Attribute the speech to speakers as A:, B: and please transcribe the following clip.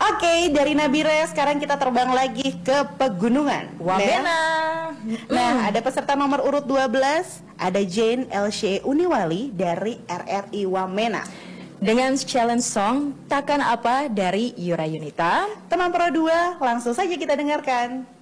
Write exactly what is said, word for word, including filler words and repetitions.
A: Oke, dari Nabire sekarang kita terbang lagi ke pegunungan
B: Wamena.
A: Nah, mm. ada peserta nomor urut dua belas, ada Jane Elshe Uniwali dari R R I Wamena
B: dengan challenge song Takkan Apa dari Yura Yunita.
A: Teman Pro dua, langsung saja kita dengarkan.